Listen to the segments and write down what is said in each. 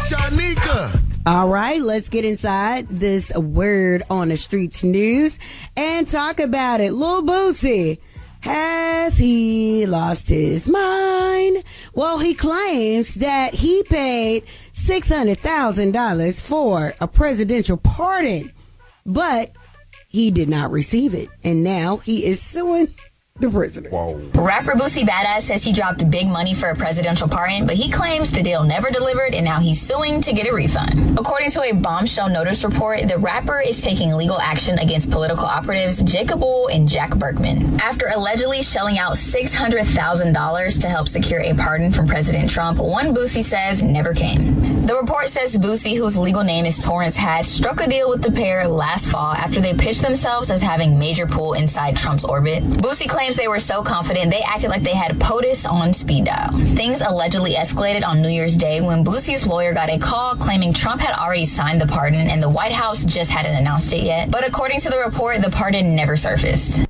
Shanika. All right, let's get inside this word on the streets news and talk about it. Lil Boosie, has he lost his mind? Well, he claims that he paid $600,000 for a presidential pardon, but he did not receive it. And now he is suing the president. Whoa. Rapper Boosie Badass says he dropped big money for a presidential pardon, but he claims the deal never delivered and now he's suing to get a refund. According to a Bombshell Notice report, the rapper is taking legal action against political operatives Jacob Bull and Jack Berkman after allegedly shelling out $600,000 to help secure a pardon from President Trump. One Boosie says never came. The report says Boosie, whose legal name is Torrance Hatch, struck a deal with the pair last fall after they pitched themselves as having major pull inside Trump's orbit. Boosie claims they were so confident they acted like they had POTUS on speed dial. Things allegedly escalated on New Year's Day when Boosie's lawyer got a call claiming Trump had already signed the pardon and the White House just hadn't announced it yet. But according to the report, the pardon never surfaced.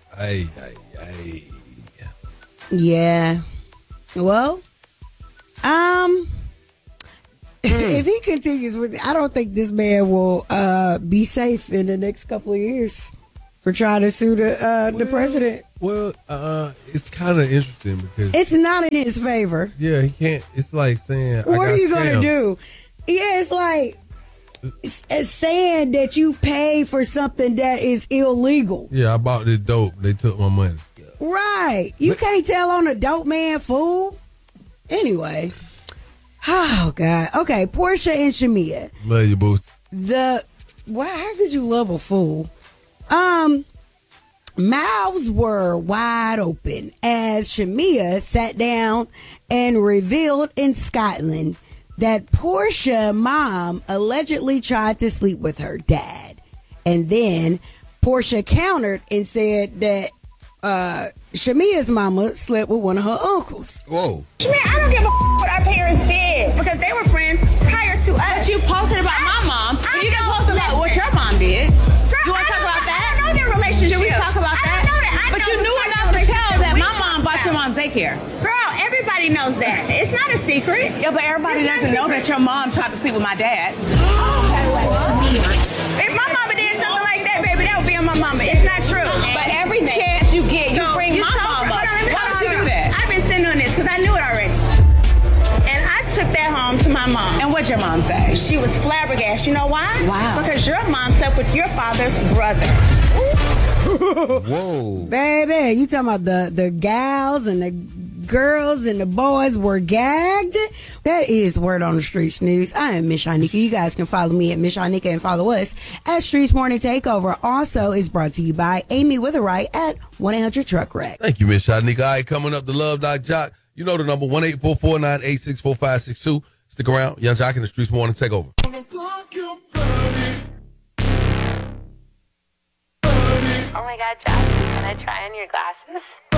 Yeah. Well, if he continues with it, I don't think this man will be safe in the next couple of years for trying to sue the president. Well, it's kind of interesting because it's not in his favor. Yeah, he can't. It's like saying, what are you going to do? Yeah, it's like it's saying that you pay for something that is illegal. Yeah, I bought this dope. They took my money. Right. You can't tell on a dope man, fool. Anyway. Oh, God. Okay, Portia and Shamia. Love you, Boost. How could you love a fool? Mouths were wide open as Shamia sat down and revealed in Scotland that Portia's mom allegedly tried to sleep with her dad. And then Portia countered and said that Shamia's mama slept with one of her uncles. Whoa. Shamia, I don't give a what our parents did because they were friends prior to us. But you posted about my mom. You didn't post about what your mom did. You want to talk about that? I know their relationship. Should we talk about that? I know that. But you knew enough to tell that my mom bought your mom's daycare. Girl, everybody knows that. It's not a secret. Yeah, but everybody doesn't know that your mom tried to sleep with my dad. If my mama did something like that, baby, that would be on my mama. It's not true. But every chance you get, you bring my mom up. Why would you do that? I've been sitting on this because I knew it already. And I took that home to my mom. And what'd your mom say? She was flabbergasted. You know why? Wow. Because your mom slept with your father's brother. Whoa. Baby, you talking about the gals and the girls and the boys were gagged? That is Word on the Streets News. I am Miss Shanika. You guys can follow me at Miss Shanika and follow us at Streets Morning Takeover. Also is brought to you by Amy Witherite at 1-800-TRUCK-WRECK. Thank you, Miss Shanika. All right, coming up, the Love Doc Jock. You know the number, 1-844-986-4562. Stick around. Young Jock in the Streets Morning Takeover. Oh my God, Josh, can I try on your glasses?